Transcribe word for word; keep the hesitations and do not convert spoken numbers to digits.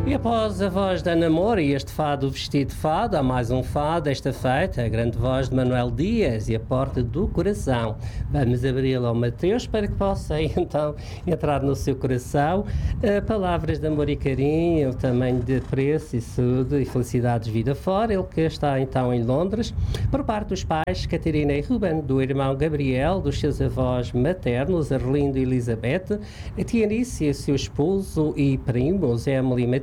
E após a voz da Ana Moura e este fado vestido de fado, há mais um fado esta feita, a grande voz de Manuel Dias e a Porta do Coração. Vamos abri-la ao Mateus para que possa então entrar no seu coração. Uh, palavras de amor e carinho, também de preço e saúde e felicidades vida fora. Ele que está então em Londres, por parte dos pais Catarina e Ruben, do irmão Gabriel, dos seus avós maternos, Arlindo e Elizabeth, a tia Anícia, seu esposo e primos, Emily e